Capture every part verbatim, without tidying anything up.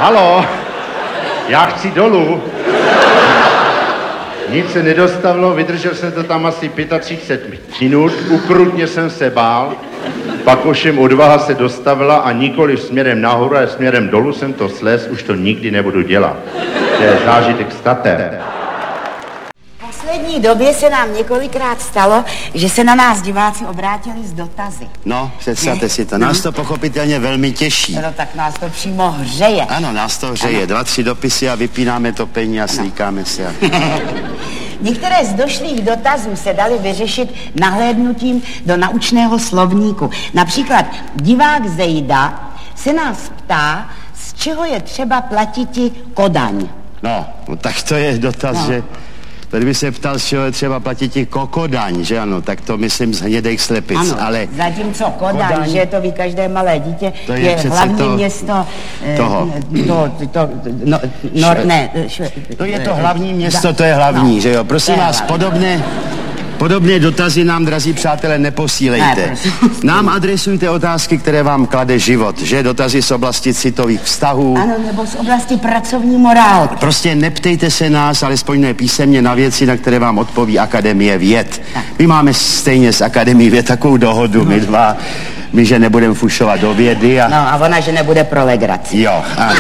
Haló, já chci dolů. Nic se nedostavilo, vydržel jsem to tam asi třicet pět minut, ukrutně jsem se bál, pak ovšem odvaha se dostavila a nikoli směrem nahoru, ale směrem dolů jsem to slez, už to nikdy nebudu dělat. To je zážitek staté. V poslední době se nám několikrát stalo, že se na nás diváci obrátili s dotazy. No, představte si to. Nás to pochopitelně velmi těší. No tak nás to přímo hřeje. Ano, nás to hřeje. Ano. Dva, tři dopisy a vypínáme topení a slíkáme se. Některé z došlých dotazů se daly vyřešit nahlédnutím do naučného slovníku. Například divák Zejda se nás ptá, z čeho je třeba platiti Kodaň. No, no tak to je dotaz, no. Že... Tady by se ptal, z čeho je třeba platit i Kokodaň, že ano, tak to myslím z hnědejch slepic, ano, ale... zatímco Kodaň, Kodaň, že to ví každé malé dítě, to je, je hlavní to, město... Toho. To, to, to, no, no, ne, šve, to je to hlavní město, to je hlavní, no, že jo, prosím vás, hlavní. podobné... Podobné dotazy nám, drazí přátelé, neposílejte. Ne, nám adresujte otázky, které vám klade život, že? Dotazy z oblasti citových vztahů. Ano, nebo z oblasti pracovní morálky. Prostě neptejte se nás, alespoň ne písemně, na věci, na které vám odpoví Akademie věd. Tak. My máme stejně s Akademií věd takovou dohodu, no. my dva, my, že nebudeme fušovat do vědy a... No a ona, že nebude pro legraci. Jo, ano.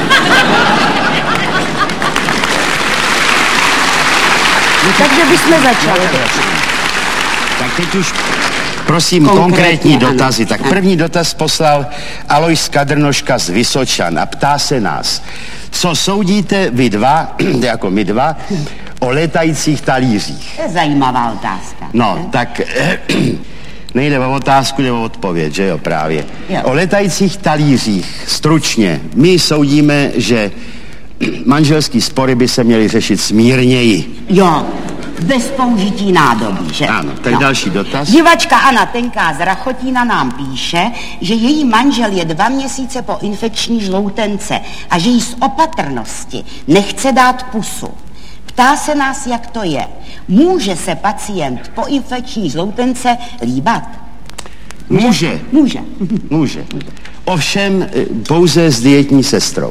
No, takže bychom začali. Tak teď už, prosím, konkrétní, konkrétní dotazy. Tak první dotaz poslal Alojz Kadrnoška z Vysočan a ptá se nás, co soudíte vy dva, jako my dva, o létajících talířích? To je zajímavá otázka. No, ne? tak nejde o otázku, jde o odpověď, že jo, právě. Jo. O létajících talířích, stručně, my soudíme, že manželský spory by se měly řešit smírněji. Jo. Bez použití nádobí, že? Ano, tak no. Další dotaz. Divačka Anna Tenká z Rachotína nám píše, že její manžel je dva měsíce po infekční žloutence a že jí z opatrnosti nechce dát pusu. Ptá se nás, jak to je. Může se pacient po infekční žloutence líbat? Může. Může. Může. Ovšem pouze s dietní sestrou.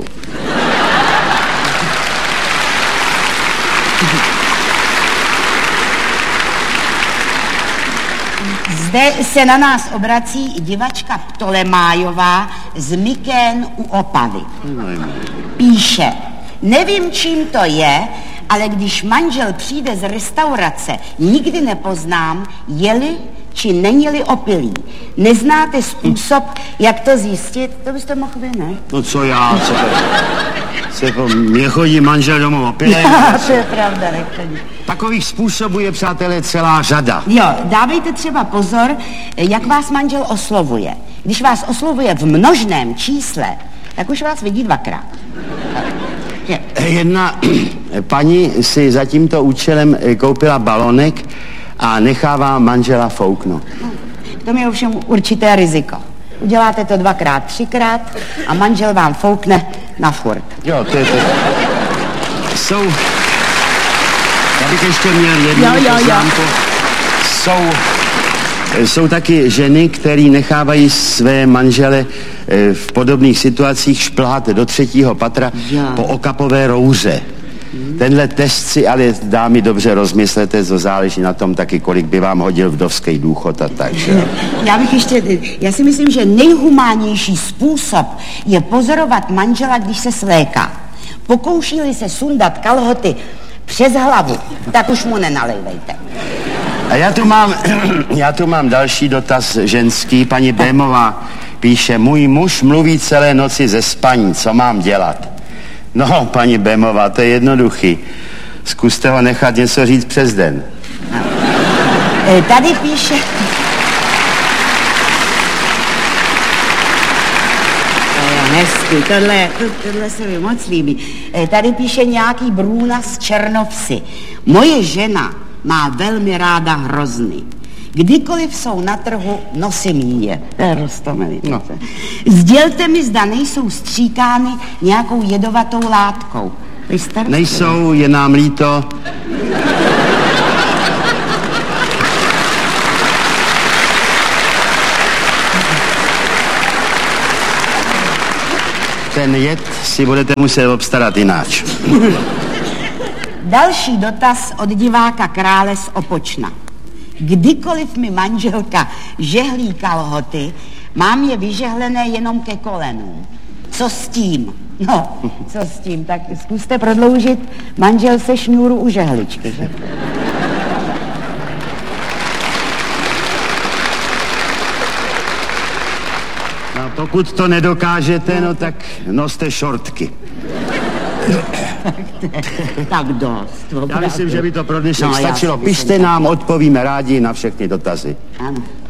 Zde se na nás obrací divačka Ptolemájová z Mykén u Opavy. Píše, nevím, čím to je, ale když manžel přijde z restaurace, nikdy nepoznám, je-li či není-li opilý. Neznáte způsob, jak to zjistit? To byste mohl vy, ne? No co já, co to... Se po mě chodí manžel domů opilý. To je pravda, nechodí. Takových způsobů je, přátelé, celá řada. Jo, dávejte třeba pozor, jak vás manžel oslovuje. Když vás oslovuje v množném čísle, tak už vás vidí dvakrát. Je. Jedna paní si za tímto účelem koupila balonek a nechává manžela fouknout. To je ovšem určité riziko. Uděláte to dvakrát, třikrát a manžel vám foukne na furt. Jo, to je to. Jsou... Já bych ještě měl jednu jo, jo, poznámku. Jo. Jsou, jsou taky ženy, které nechávají své manžele v podobných situacích šplhat do třetího patra jo. po okapové rouře. Hmm. Tenhle test si ale, dámy, dobře rozmyslete, co záleží na tom taky, kolik by vám hodil vdovský důchod a tak, že? Já bych ještě, já si myslím, že nejhumánější způsob je pozorovat manžela, když se svléká. Pokouší-li se sundat kalhoty přes hlavu, tak už mu nenalejvejte. A já tu mám, já tu mám další dotaz ženský. Paní Bémová píše, můj muž mluví celé noci ze spaní, co mám dělat? No, paní Bémová, to je jednoduchý. Zkuste ho nechat něco říct přes den. Tady píše... Hezky, tohle, tohle se mi moc líbí. Tady píše nějaký Brůna z Černovsy. Moje žena má velmi ráda hrozny. Kdykoliv jsou na trhu, nosím je. No. Sdělte mi, zda nejsou stříkány nějakou jedovatou látkou. Nejsou, je nám líto. To ten jed si budete muset obstarat jináč. Další dotaz od diváka Krále z Opočna. Kdykoliv mi manželka žehlí kalhoty, mám je vyžehlené jenom ke kolenům. Co s tím? No, co s tím? Tak zkuste prodloužit manželce šňůru u žehličky, že? No, pokud to nedokážete, no tak noste šortky. Tak dost. Já myslím, že by to pro dnešek No, já stačilo. si myslím, Pište nám, odpovíme rádi na všechny dotazy. Ano.